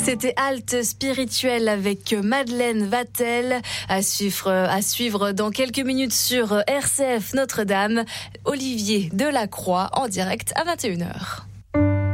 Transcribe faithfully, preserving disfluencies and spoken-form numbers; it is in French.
C'était Halte Spirituelle avec Madeleine Vatel à suivre, à suivre dans quelques minutes sur R C F Notre-Dame. Olivier Delacroix en direct à vingt et une heures.